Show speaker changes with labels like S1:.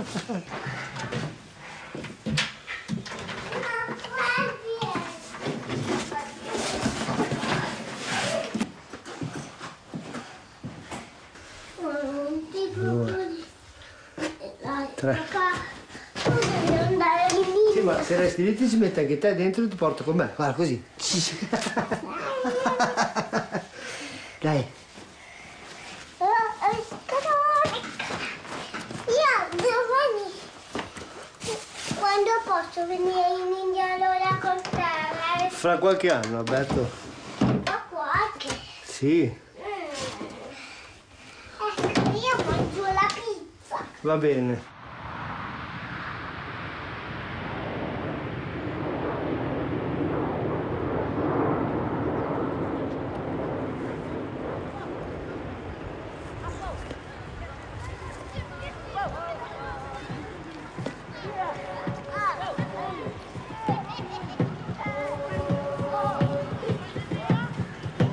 S1: Tre. Sì, ma se resti lì ti ci metti anche te dentro e ti porto con me. Guarda, così. Dai.
S2: Quando posso venire in India allora con te?
S1: Fra qualche anno, Alberto.
S2: Fra qualche?
S1: Sì.
S2: Io mangio la pizza.
S1: Va bene.